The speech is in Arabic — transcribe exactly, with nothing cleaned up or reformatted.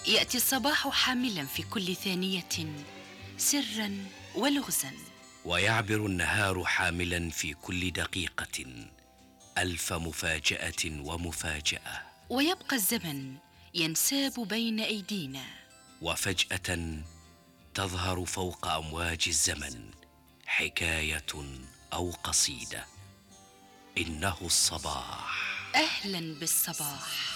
يأتي الصباح حاملا في كل ثانية سرا ولغزا، ويعبر النهار حاملا في كل دقيقة ألف مفاجأة ومفاجأة، ويبقى الزمن ينساب بين أيدينا، وفجأة تظهر فوق أمواج الزمن حكاية أو قصيدة. إنه الصباح. أهلا بالصباح.